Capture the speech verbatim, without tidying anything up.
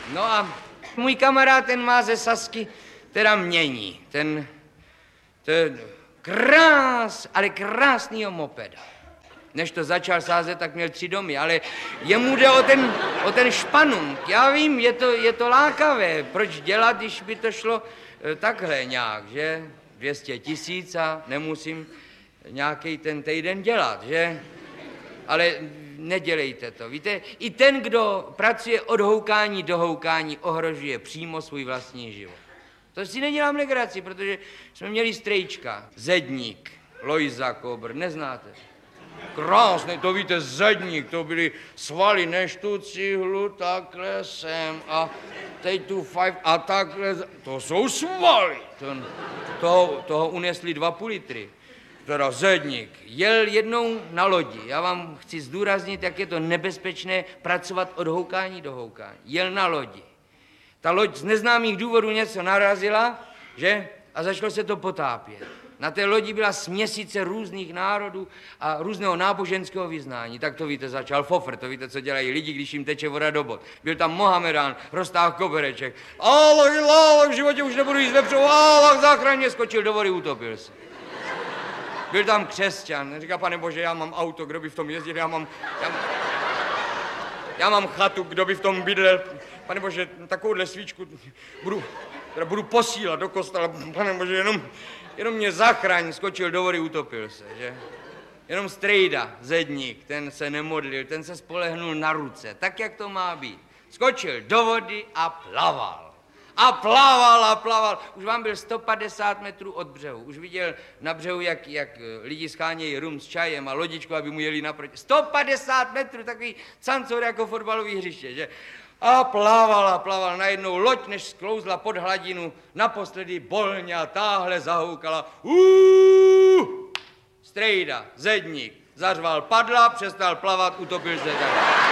No a můj kamarád, ten má ze Sasky, teda mění. Ten, ten krás, ale krásnýho mopeda. Než to začal sázet, tak měl tři domy, ale jemu jde o ten, o ten španung. Já vím, je to, je to lákavé. Proč dělat, když by to šlo e, takhle nějak, že? dvě stě tisíc a nemusím nějaký ten týden dělat, že? Ale nedělejte to. Víte, i ten, kdo pracuje od houkání do houkání, ohrožuje přímo svůj vlastní život. To si nedělám legraci, protože jsme měli strejčka, Zedník, Lojza Kobr, neznáte? Krásné, to víte, Zedník, to byly svaly, než tu cihlu, takhle sem a teď tu five a takhle, to jsou svaly. To, toho, toho unesli dva půl litry. Teda Zedník jel jednou na lodi. Já vám chci zdůraznit, jak je to nebezpečné pracovat od houkání do houkání. Jel na lodi. Ta loď z neznámých důvodů něco narazila, že? A začalo se to potápět. Na té lodi byla směsice různých národů a různého náboženského vyznání. Tak to víte, začal fofr, to víte, co dělají lidi, když jim teče voda do bod. Byl tam Mohamedán, roztáhl kobereček. Allah, Allah, v životě už nebudu jíst vepřou, Allah, záchranně, skočil do vody, utopil se. Byl tam křesťan, říká, pane Bože, já mám auto, kdo by v tom jezdil, já mám, já, já mám chatu, kdo by v tom bydlel. Pane Bože, takovouhle svíčku budu, teda budu posílat do kostela, pane Bože, jenom, jenom mě zachraň, skočil do vody, utopil se, že? Jenom strejda, Zedník, ten se nemodlil, ten se spolehnul na ruce, tak, jak to má být. Skočil do vody a plaval. A plaval a plaval. Už vám byl sto padesát metrů od břehu. Už viděl na břehu, jak, jak lidi schánějí rum s čajem a lodičku, aby mu jeli naproti. sto padesát metrů, takový cancor jako fotbalový hřiště, že? A plaval a plaval. Najednou loď, než sklouzla pod hladinu, naposledy bolně a táhle zahoukala. Uuu! Strejda, Zedník, zařval, padla, přestal plavat, utopil se tak.